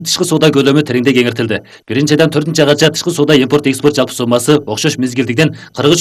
Тышкы соода көлөмү тереңдей кеңейтилди. 1-ден 4-ага тышкы соода импорт-экспорт жалпы сомасы окшош мезгилдигден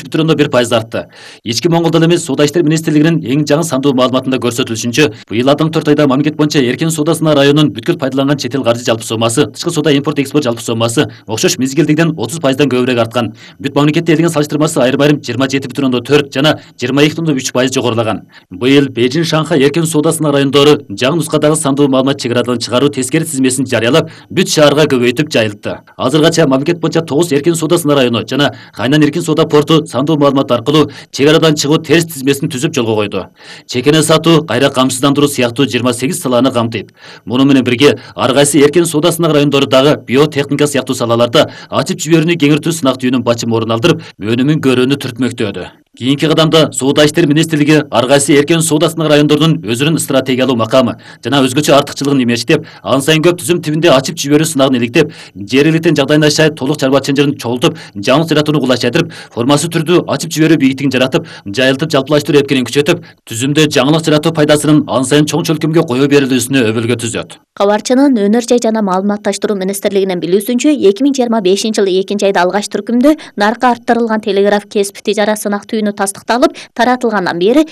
43,1% артты. Ички Моңголдон эмес Соода иштер министрлигинин эң жаңы сандуу маалыматында көрсөтүлүшүнчө, быйыл алдыңкы 4 айда мамлекет боюнча эркен соода сынаа районунун бүткүл пайдаланган чет эл каржы жалпы сомасы, тышкы соода импорт-экспорт жалпы сомасы окшош мезгилдигден 30%дан көбүрөөк арткан. Бүт мамлекетте элдин салыштырмасы айрым-айрым 27,4 жана 22,3% жогорулаган. Быйыл Бейжин, Шанхай эркен соода сынаа райондору жаңы нускадагы сандуу маалымат чеградан чыгаруу тескери тизмесин жарыялап, бүт шаарга көбөйтүп жайылтты. Азыргача мамлекет боюнча 9 эркен соода сынаа району жана Хайнан эркен соода порту сандуу маалымат аркылуу чегарадан чыгуу терс тизмесин түзүп жолго койду. Чекене сатуу, кайра камсыздандыруу сыяктуу 28 саланы камтыйт. Муну менен бирге ар кайсы эркен соода сынаа райондору дагы биотехника сыяктуу салаларда ачып жиберүүнү кеңиртүү сынак түйүнүн бачым орун алдырып, өнүмүн көрүүнү түртмөктөдү. Кийинки кадамда Соода иштер министрлиги ар кайсы эркен соода сынаа райондорунун өзүнүн стратегиялуу макамы жана өзгөчө артыкчылыгын имештеп, ан сайын көп түзүм тибинде ачып жиберүү сынагын иликтеп, жергиликтен жагдайына ашай толук чарба ченжерин чогултуп, жаңылык жаратууну кулайчайтырып, формасы түрдүү ачып жиберүү бийиктигин жаратып, жайылтып жалпылаштыруу эркинин күчөтүп, түзүмдө жаңылык жаратуу пайдасынын ан сайын чоң чөлкөмгө кое берилүүсүнө өбөлгө түзөт. Кабарчынын өнөр жай жана маалыматташтыруу министрлигинин билүүсүнчө 2025-жылы 2-айда алгач түркүмдө наркы арттырылган телеграф кесип тижара сынак түйүнү тастыкталып, таратылгандан бери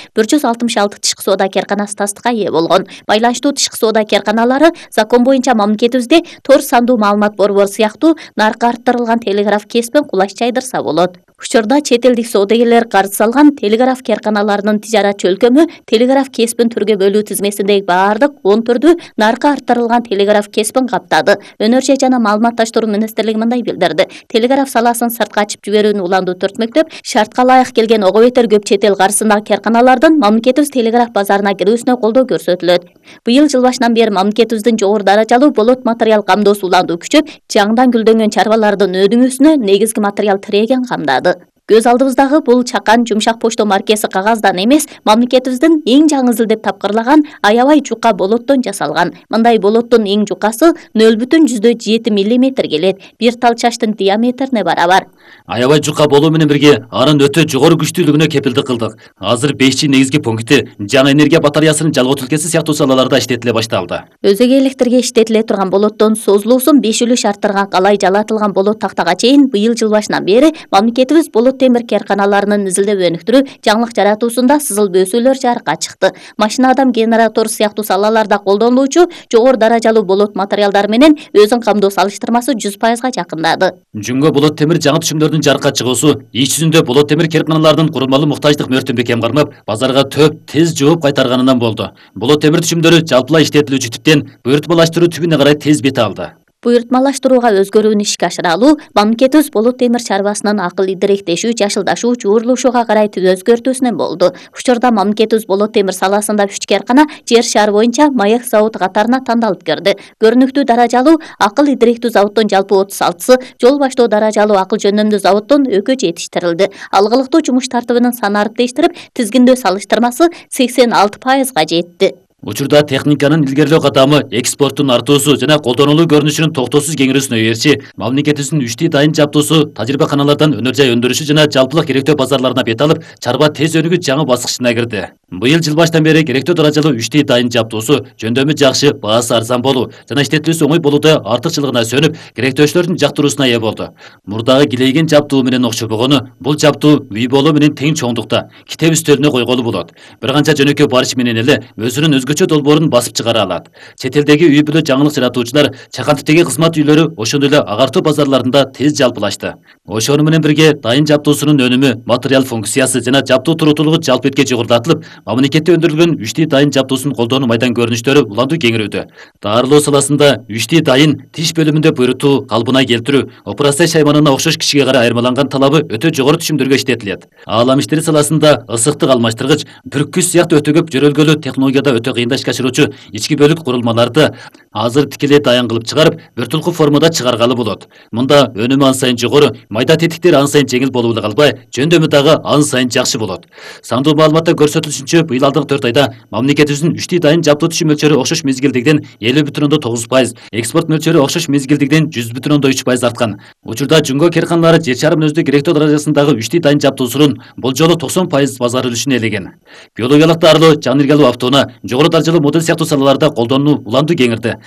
166 тышкы соода керканасы тастыкка ээ болгон. Байланыштуу тышкы соода керканалары закон боюнча мамлекетибизде тор сандуу маалымат борбору сыяктуу наркы арттырылган телеграф кесипин кулаш жайдырса болот. Учурда чет элдик соодагерлер карыз салган телеграф керканаларынын тижара чөлкөмү телеграф кесипин түргө бөлүү тизмесиндеги баардык 10 түрдүү наркы арттырылган телеграф кесипин каптады. Өнөр жай жана маалыматташтыруу министрлиги мындай билдирди. Телеграф саласын сыртка ачып жиберүүнү уланду түртмөктөп, шартка ылайык келген ого бетер көп чет эл каржысындагы керканалардын мамлекетибиз телеграф базарына кирүүсүнө колдоо көрсөтүлөт. Быйыл жыл башынан бери мамлекетибиздин жогору даражалуу болот материал камдоосу уланду күчөп, жаңыдан гүлдөнгөн чарбалардын өдүңүүсүнө негизги материал тиреген камдады. Көз алдыбыздагы бул чакан жумшак почто маркеси кагаздан эмес, мамлекетибиздин эң жаңы изилдеп тапкырлаган аябай жука болоттон жасалган. Мындай болоттун эң жукасы 0,7 мм келет. Бир тал чачтын диаметрине барабар. Аябай жука болуу менен бирге анын өтө жогору күчтүүлүгүнө кепилдик кылдык. Азыр 5G негизги пункти жаңы энергия батареясынын жалгоо түлкеси сыяктуу салаларда иштетиле башталды. Өзөгө электрге иштетиле турган болоттон созулуусун 5 үлүш арттырган калай жалатылган болот тактага чейин быйыл жыл башынан бери мамлекетибиз болот темир керканаларынын изилдеп өнүктүрүү, жаңылык жаратуусунда сызыл бөөсүүлөр жарыкка чыкты. Машина адам генератор сыяктуу салаларда колдонулуучу жогору даражалуу болот материалдары менен өзүн камдоо салыштырмасы 100%га жакындады. Жүнгө болот темир жаңы түшүмдөрдүн жарыкка чыгуусу ич жүзүндө болот темир керканаларынын курулмалуу муктаждык мөөртүнбү кем кармап, базарга төп тез жооп кайтарганынан болду. Болот темир түшүмдөрү жалпылай иштетилүүчү типтен буйртмалаштыруу түбүнө карай тез бет алды. Буйртмалаштырууга өзгөрүүнү ишке ашыра алуу мамлекетибиз болот темир чарбасынын акыл идиректешүү, жашылдашуу, жуурулушууга карай өзгөртүүсүнөн болду. Учурда мамлекетибиз болот темир саласында 3 керкана жер шары боюнча маек заводу катарына тандалып кирди. Көрүнүктүү даражалуу акыл идиректүү заводдон жалпы 36-сы, жол баштоо даражалуу акыл жөнөмдүү заводдон экөө жетиштирилди. Алгылыктуу жумуш тартыбынын саны арттештирип, тизгиндөө салыштырмасы 86%га жетти. Учурда техниканын илгерилөө катамы, экспорттун артуусу жана колдонулуу көрүнүшүнүн токтоосуз кеңирүүсүнө ээрчи, мамлекетибиздин 3D дайын жабдуусу тажрыйбаканалардан өнөр жай өндүрүшү жана жалпылык керектөө базарларына бет алып, чарба тез өнүгүү жаңы баскычына кирди. Быйыл жыл баштан бери керектөө даражалуу 3D дайын жабдуусу, жөндөмү жакшы, баасы арзан болуу жана иштетилүүсү оңой болууда артыкчылыгына сөнүп, керектөөчүлөрдүн жактыруусуна ээ болду. Мурдагы килейген жабдуу менен окшобогону, бул жабдуу үй болуу менен тең чоңдукта, китеп үстөлүнө койголу болот. Бир канча жөнөкөй барыш менен эле өзүнүн өзгөчө долбоорун басып чыгара алат. Чет элдеги үй бүлө жаңылык жаратуучулар чакан типтеги кызмат үйлөрү ошондой эле агартуу базарларында тез жалпылашты. Ошону менен бирге дайын жабдуусунун өнүмү, материал функциясы жана жабдуу туруктуулугу жалпы этке жогорулатылып, мамлекетте өндүрүлгөн 3D дайын жабдуусун колдонуу майдан көрүнүштөрү уланду кеңирүүдө. Дарылоо саласында 3D дайын тиш бөлүмүндө буйрутуу, калыбына келтирүү, операция шайманына окшош кишиге карай айырмаланган талабы өтө жогору түшүмдөргө иштетилет. Аалам иштери саласында ысыктык алмаштыргыч, бүрккүч сыяктуу өтө көп жөрөлгөлүү технологияда өтө кыйын ишке ашыруучу ички бөлүк курулмаларды азыр тикелей даян кылып чыгарып, бир тулку формада чыгаргалы болот. Мында өнүмү ан сайын жогору, майда тетиктер ан сайын жеңил болуп эле калбай, жөндөмү дагы ан сайын жакшы болот. Сандуу маалыматта көрсөтүлүшүнчө, быйыл алдыңкы 4 айда мамлекетибиздин 3D дайын жабдуу түшүм мөлчөрү окшош мезгилдигиден 50,9%, экспорт мөлчөрү окшош мезгилдигиден 100,3% арткан. Учурда жүнгө керканалары жер шары мүнөздүү керектөө даражасындагы 3D дайын жабдуусунун бул жолу 90% базар үлүшүн ээлеген. Биологиялык дарылоо, жаңы энергиялуу автоунаа, жогору даражалуу модель сыяктуу салаларда колдонуу уланду кеңирди.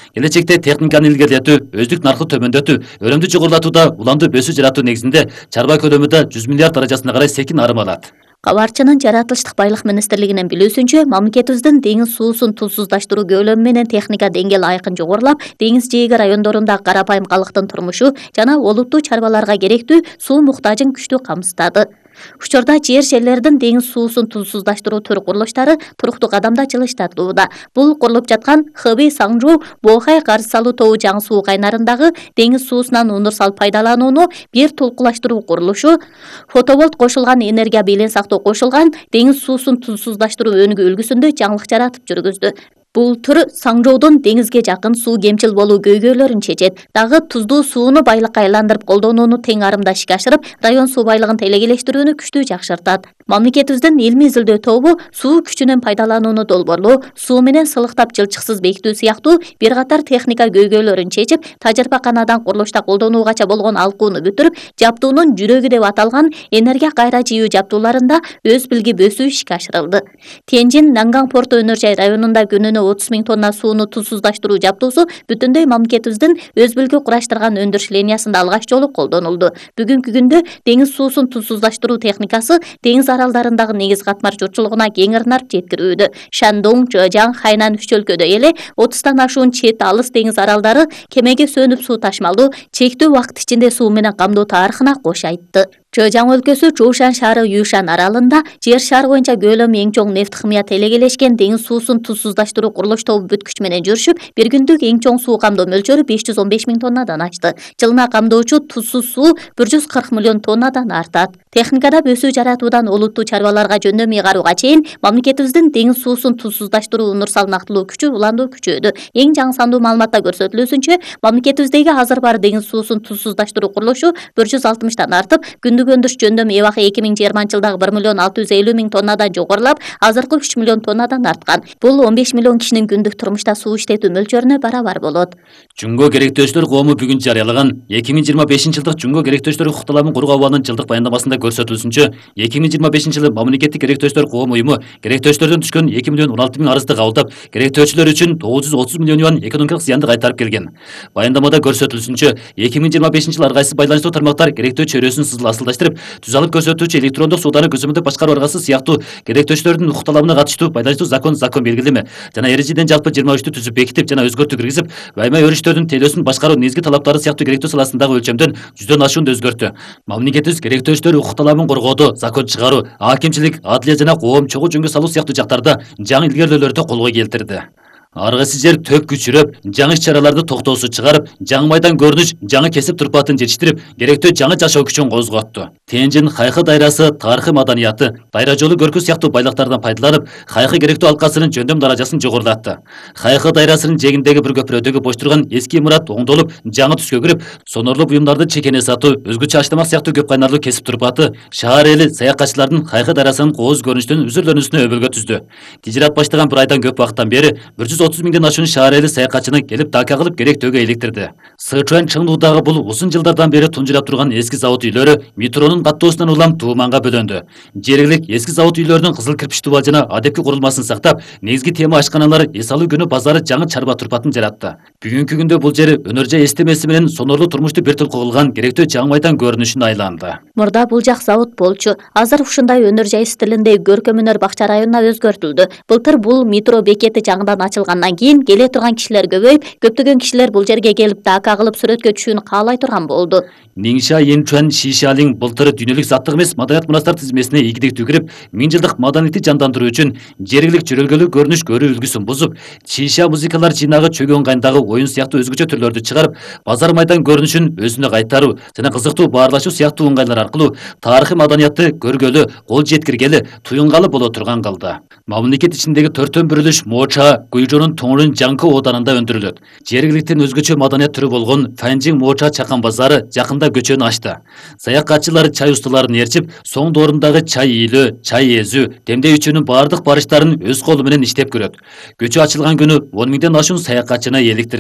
Келечекте техниканы илгерлетүү, өздүк наркы төмөндөтүү, өнүмдү жогорулатууда уланды бөсүү жаратуу негизинде чарба көлөмү да 100 миллиард даражасына карай секин арым алат. Кабарчынын жаратылыштык байлык министрлигинин билүүсүнчө, мамлекетибиздин деңиз суусун тузсуздаштыруу көлөмү менен техника деңгээли айкын жогорулап, деңиз жээги райондорундагы карапайым калктын турмушу жана олуттуу чарбаларга керектүү суу муктажын күчтүү камсыздады. Учурда жер шерлердин деңиз суусун тузсуздаштыруу төр курулуштары туруктуу кадамда жылыштырылууда. Бул курулуп жаткан Хэбэй Саңжуу Бохай карыз салуу тобу жаңы суу кайнарындагы деңиз суусунан универсал пайдаланууну бир толкулаштыруу курулушу, фотоволт кошулган энергия белең сактоо кошулган деңиз суусун тузсуздаштыруу өнүгүү үлгүсүндө жаңылык жаратып жүргүздү. Бул түр Саңжоодон деңизге жакын суу кемчил болуу көйгөйлөрүн чечет. Дагы туздуу сууну байлыкка айландырып колдонууну тең арымда ишке ашырып, район суу байлыгын телекелештирүүнү күчтүү жакшыртат. Мамлекетибиздин илмий изилдөө тобу суу күчүнөн пайдаланууну долбоорлоо, суу менен сылыктап жылчыксыз бекитүү сыяктуу бир катар техника көйгөйлөрүн чечип, тажрыйбаканадан курулушта колдонуугача болгон алкууну бүтүрүп, жаптуунун жүрөгү деп аталган энергия кайра жийүү жаптууларында өз билги бөсүү ишке ашырылды. Тенжин Нанган порту өнөр жай районунда күнүнө 30 000 тонна сууну тузсуздаштыруу жаптуусу бүтүндөй мамлекетибиздин өз билги кураштырган өндүрүш линиясында алгач жолу колдонулду. Бүгүнкү күндө деңиз суусун тузсуздаштыруу техникасы деңиз аралдарындагы негиз катмар журтчулугуна кеңири нарп жеткирүүдө. Шандong, Жожаң, Хайнан үч өлкөдө эле 30тан ашуун чет алыс деңиз аралдары кемеге сөнүп суу ташмалдуу, чектүү убакыт ичинде суу менен камдоо тарыхына кош айтты. Жожаң өлкөсү Чоушан шаары Юшан аралында жер шары боюнча көлөмү эң чоң нефт химия телекелешкен деңиз суусун тузсуздаштыруу курулуш тобу бүткүч менен жүрүшүп, бир күндүк эң чоң суу камдоо мөлчөрү 515 000 тоннадан ашты. Жылына камдоочу тузсуз суу 140 миллион тоннадан артат. Техникада бөсүү жаратуудан олуттуу чарбаларга жөндөмүй карууга чейин мамлекетибиздин деңиз суусун тузсуздаштыруу универсал нактылуу күчү уланду күчөдү. Эң жаңы сандуу маалыматта көрсөтүлүүсүнчө, мамлекетибиздеги азыр бар деңиз суусун тузсуздаштыруу курулушу 160тан артып, күндүк өндүрүш жөндөмү эбакы 2020 жылдагы 1 миллион 650 000 тоннадан жогорулап, азыркы 3 миллион тоннадан арткан. Бул 15 миллион кишинин күндүк турмушта суу иштетүү мөлчөрүнө барабар болот. Жунго керектөөчүлөр коому бүгүн жарыялаган 2025 жылдык Жунго керектөөчүлөр укукталамын куруу абалынын жылдык баяндамасында көрсөтүлүшүнчө, 2025 жылы мамлекеттик керектөөчүлөр коом уюму керектөөчүлөрдөн түшкөн 2 миллион 16 000 арызды кабылдап, керектөөчүлөр үчүн 930 миллион юан экономикалык зыянды кайтарып келген. Баяндамада көрсөтүлүшүнчө, 2025 жылы ар кайсы байланыштуу тармактар керектөө чөйрөсүн асылдаштырып, түз алып көрсөтүүчү электрондук сууданы көзөмөлдөп башкаруу аргасы сыяктуу керектөөчүлөрдүн укук талабына катыштуу байланыштуу закон белгилеме жана эрежеден жалпы 23 түзүп бекитип жана өзгөртүү киргизип, байма өрүштөрдүн тейлөөсүн башкаруу негизги талаптары сыяктуу керектөө саласындагы өлчөмдөн 100дөн ашуунду өзгөрттү. Мамлекетибиз керектөөчүлөр укук талабын коргоодо, закон чыгаруу, акимчилик, адылия жана коом чогуу жөнгө салуу сыяктуу жактарда жаңы илгерүүлөрдү колго келтирди. Ар кайсы жер төк күчүрөп, жаңы иш-чараларды токтоосу чыгарып, жаңы майдан көрүнүш, жаңы кесип турпатын жетиштирип, керектөө жаңы жашоо күчүн козготту. Тенжин Хайкы дайрасы тарыхый маданияты, дайра жолу көркү сыяктуу байлыктардан пайдаланып, Хайкы керектөө алкасынын жөндөм даражасын жогорулатты. Хайкы дайрасынын жээгиндеги бир көпүрөдөгү бош турган эски имарат оңдолуп, жаңы түскө кирип, сонорлуу буюмдарды чекене сатуу, өзгөчө аштамак сыяктуу көп кайнарлуу кесип турпаты шаар эли саякатчылардын Хайкы дайрасынын кооз көрүнүштөн үзүрлөнүүсүнө өбөлгө түздү. Тижират баштаган бир айдан көп убакыттан бери 130 000ден ашуун шаар эли саякатчыны келип дака кылып керектөөгө иликтирди. Сычуан Чыңдуудагы бул узун жылдардан бери тунжурап турган эски завод үйлөрү метронун каттоосунан улам тууманга бөлөндү. Жергилик эски завод үйлөрүнүн кызыл кирпич тубал жана адепки курулмасын сактап, негизги тема ашканалар эс алуу күнү базары жаңы чарба турпатын жаратты. Бүгүнкү күндө бул жер өнөр жай эстемеси менен сонорлуу турмушту бир толку кылган керектөө жаңы майдан көрүнүшүнө айланды. Мурда бул жак завод болчу. Азыр ушундай өнөр жай стилинде көркөм өнөр бакча районуна өзгөртүлдү. Былтыр бул метро бекети жаңыдан ачылгандан кийин келе турган кишилер көбөйүп, көптөгөн кишилер бул жерге келип дака кылып сүрөткө түшүүнү каалай турган болду. Ниңша Янчуан Шишалин былтыр дүйнөлүк заттык эмес маданият мурастар тизмесине ийгиликтүү кирип, 1000 жылдык маданиятты жандандыруу үчүн жергилик жөрөлгөлүү көрүнүш көрүү үлгүсүн бузуп, шиша музыкалар жыйнагы чөгөн кайындагы оюн сыяктуу өзгөчө түрлөрдү чыгарып, базар майдан көрүнүшүн өзүнө кайтаруу жана кызыктуу баарлашуу сыяктуу ыңгайлар аркылуу тарыхый маданиятты көргөлү, кол жеткиргели, туюнгалы боло турган кылды. Мамлекет ичиндеги төртөн бүрүлүш Моча, Гуйжонун Тоңрун Жаңкы оодарында өндүрүлөт. Жергиликтин өзгөчө маданият түрү болгон Фанжин Моча чакан базары жакында көчөнү ачты. Саякатчылар чай усталарын ээрчип, соң доорумдагы чай ийилүү, чай эзүү, демдей үчүүнүн бардык барыштарын өз колу менен иштеп көрөт. Көчө ачылган күнү 10 000ден ашуун саякатчыны эликтирди.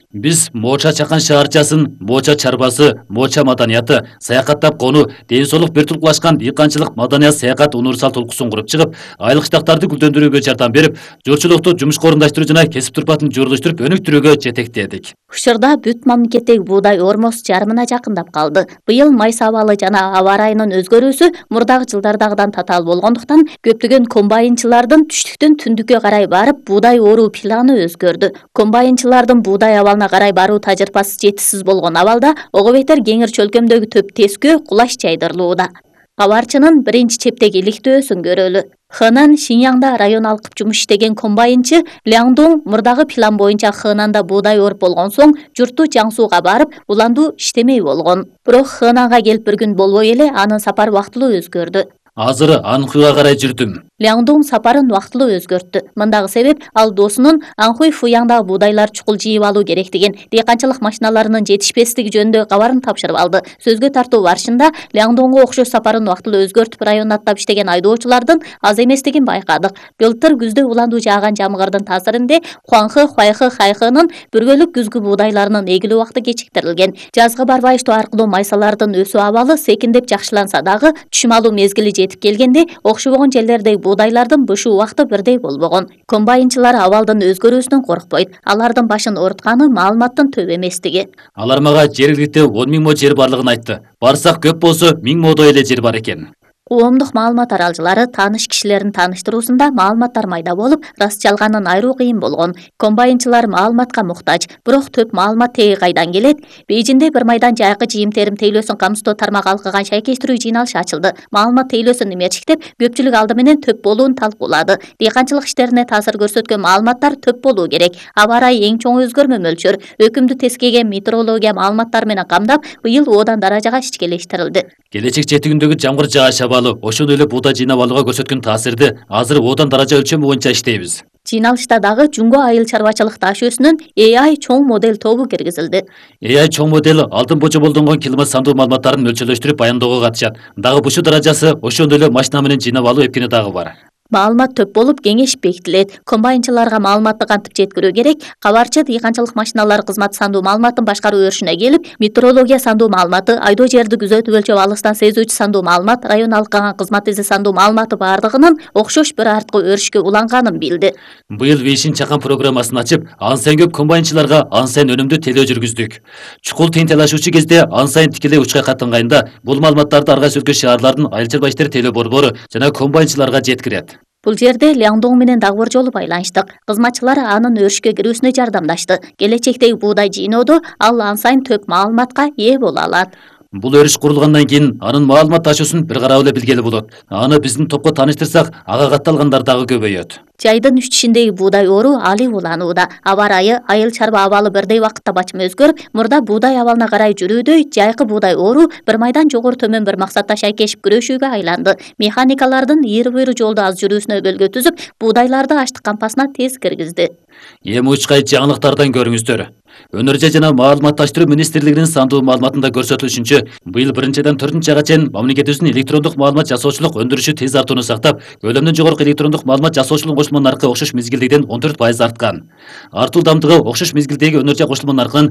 Биз Моча чакан шаарчасын, Моча чарбасы, Моча маданияты, саякаттап кону, ден соолук бир тулкулашкан дыйканчылык маданият саякат универсал толкуусун куруп чыгып, айлык штактарды гүлдөндүрүүгө жардам берип, журчулукту жумушка орундаштыруу жана кесип турпатын журулуштуруп өнүктүрүүгө жетектедик. Учурда бүт мамлекеттеги буудай ормосу жарымына жакындап калды. Быйыл майса абалы жана аба ырайынын өзгөрүүсү мурдагы жылдардагыдан татаал болгондуктан көптөгөн комбайнчылардын түштүктөн түндүккө карай барып буудай оруу планы өзгөрдү. Комбайнчылардын буудай абалына карай баруу тажрыйбасы жетишсиз болгон абалда ого бетер кеңир чөлкөмдөгү төп тескөө кулаш жайдырылууда. Кабарчынын биринчи чептеги иликтөөсүн көрөлү. Хынан Шиньяңда район алкып жумуш иштеген комбайнчы Ляңдуң мурдагы план боюнча Хынанда буудай оруп болгон соң журтту Жаңсууга барып, уландуу иштемей болгон. Бирок Хынанга келип бир күн болбой эле анын сапары вактылуу өзгөрдү. Азыр Анхуйга карай жүрдүм. Ляңдуң сапарын вактылуу өзгөрттү. Мындагы себеп ал досунун Анхуй Фуяңдагы буудайлар чукул жыйып алуу керектигин, дыйканчылык машиналарынын жетишпестиги жөнүндө кабарын тапшырып алды. Сөзгө тартуу барышында Ляңдуңго окшош сапарын вактылуу өзгөртүп районун аттап иштеген айдоочулардын аз эместигин байкадык. Былтыр күздө уландуу жааган жамгырдын таасиринде Хуаңхы, Хуайхы, Хайхынын бүргөлүк күзгү буудайларынын эгилүү убакыты кечиктирилген. Жазгы барбай иштөө аркылуу майсалардын өсүү абалы секиндеп жакшыланса дагы, түшүм алуу мезгили жетип келгенде окшобогон жерлердеги буудайлардын бышуу убакыты бирдей болбогон. Комбайнчылар абалдын өзгөрүүсүнөн коркпойт. Алардын башын оорутканы маалыматтын төп эместиги. Алар мага жергиликте 10 000 мо жер барлыгын айтты. Барсак көп болсо 1000 модой эле жер бар экен. Коомдук маалымат аралчылары тааныш кишилердин тааныштыруусунда маалыматтар майда болуп, раст жалганын айыруу кыйын болгон. Комбайнчылар маалыматка муктаж, бирок төп маалымат теги кайдан келет? Бейжинде бир майдан жайкы жыйым-терим тейлөөсүн камсыздоо тармагы алкыган шайкештирүү жыйналышы ачылды. Маалымат тейлөөсүн эмерчиктеп, көпчүлүк алды менен төп болуун талкуулады. Дыйканчылык иштерине таасир көрсөткөн маалыматтар төп болуу керек. Аба ырайы эң чоң өзгөрмө мөлчөр. Өкүмдү тескеген метеорология маалыматтары менен камдап, быйыл одан даражага ичкелештирилди. Келечек жетигиндеги жамгыр жааш абалы ошондой эле буудай жыйнап алууга көрсөткөн таасирди азыр одан даража өлчөмү боюнча иштейбиз. Жыйналышта дагы Жунго айыл чарбачылык таш өсүнүн AI чоң модель тобу киргизилди. AI чоң модель алдын божомолдонгон климат сандуу маалыматтарын мөлчөрлөштүрүп баяндоого катышат. Дагы бушуу даражасы ошондой эле машина менен жыйнап алуу эпкени дагы бар. Маалымат төп болуп кеңеш бекитилет. Комбайнчыларга маалыматты кантип жеткирүү керек? Кабарчы дыйканчылык машиналары кызматы сандуу маалыматтын башкаруу өрүшүнө келип, метеорология сандуу маалыматы, айдоо жерди күзөтүп өлчөп алыстан сезүүчү сандуу маалымат, район алкаган кызмат изи сандуу маалыматы бардыгынын окшош бир арткы өрүшкө уланганын билди. Быйыл Вейшин чакан программасын ачып, ан сайын көп комбайнчыларга ан сайын өнүмдүү телөө жүргүздүк. Чукул тыйынтайлашуучу кезде ан сайын тикелей учка каттанганда бул маалыматтарды ар кайсы өлкө шаарлардын айыл чарба иштери телөө борбору жана комбайнчыларга жеткирет. Бул жерде Ляңдуң менен дагы бир жолу байланыштык. Кызматчылар анын өрүшкө кирүүсүнө жардамдашты. Келечектеги буудай жыйноодо ал ан сайын төп маалыматка ээ боло алат. Бул өрүш курулгандан кийин анын маалымат ташуусун бир карап эле билгели болот. Аны биздин топко тааныштырсак, ага катталгандар дагы көбөйөт. Жайдын үстүчүндеги буудай ору али уланууда. Аба ырайы, айыл чарба абалы бирдей убакытта бачым өзгөрүп, мурда буудай абалына карай жүрүүдөй жайкы буудай ору бир майдан жогору төмөн бир максатта шайкешип күрөшүүгө айланды. Механикалардын ийри-буйру жолду аз жүрүүсүнө бөлгө түзүп, буудайларды аштык кампасына тез киргизди. Эми учкай жаңылыктардан көрүңүздөр. Өнөр жай жана маалыматташтыруу министрлигинин сандуу маалыматында көрсөтүлүшүнчө, быйыл 1-4 айга чейин мамлекетибиздин электрондук маалымат жасоочулук өндүрүшү тез артууну сактап, көлөмдөн жогорку электрондук маалымат жасоочулук кошулма наркы окшош мезгилдегиден 14% арткан. Артуу ылдамдыгы окшош мезгилдеги өнөр жай кошулма наркынын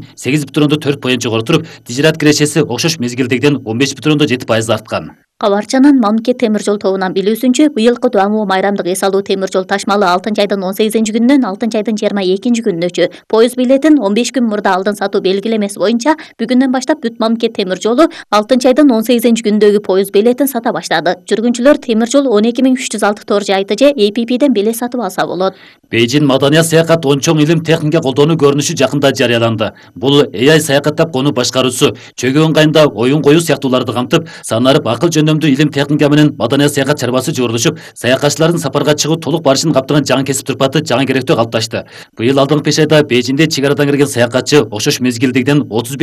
8,4% жогору туруп, тижират кирешеси окшош мезгилдегиден 15,7% арткан. Кабарчанын мамлекет темир жол тобунан билүүсүнчө, быйылкы Дуамуу майрамдык эс алуу темир жол ташмалы 6 айдын 18-күнүнөн 6 айдын 22-күнүнөчө, поезд билетин 15 күн мурда алдын сатуу белгилемеси боюнча бүгүндөн баштап бүт мамлекет темир жолу 6 айдын 18-күнүндөгү поезд билетин сата баштады. Жүргүнчүлөр темир жол 12306 тор жайты же APP'ден билет сатып алса болот. Бейжин маданият саякат ончоң илим техника колдонуу көрүнүшү жакында жарыяланды. Бул AI саякаттап конуу башкаруусу, чөгүү ыңгайында оюн коюу сыяктууларды камтып, санарып акыл жөндөмдүү илим техника менен маданият саякат чарбасы жогорулушуп, саякатчылардын сапарга чыгуу толук барышын каптаган жаңы кесип турпаты жаңы керектөө калыпташты. Быйыл алдыңкы 5 айда Бейжинде чек арадан кирген саякатчы окшош мезгилдегиден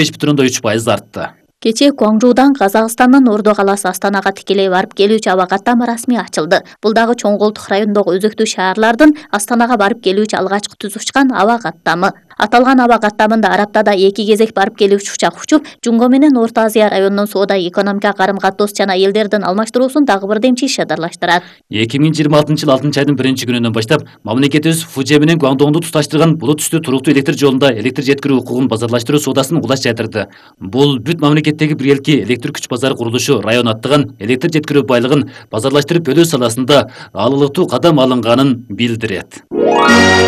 35,3% артты. Кечээ Гуаңжуудан Казакстандын Ордо калаасы Астанага тикелей барып келүүчү аба каттамы расмий ачылды. Бул дагы чоң колтук районундагы өзөктүү шаарлардын Астанага барып келүүчү алгачкы түз учкан аба каттамы. Аталган аба каттамында Араптада 2 кезек барып келүүчү учак учуп, Жунго менен Орто Азия районунун соода экономика карым-катоос жана элдердин алмаштыруусун дагы бир демчи шыдырлаштырат. 2026 жыл 6 айдын 1 күнүнөн баштап мамлекетибиз Фуже менен Гуандоңду туташтырган булут үстү туруктуу электр жолунда электр жеткирүү укугун базарлаштыруу соодасын улас жайдырды. Бул бүт мамлекеттеги биргеликти электр күч базары курулушу район аттыган электр жеткирүү байлыгын базарлаштырып бөлүү саласында алылыктуу кадам алынганын билдирет.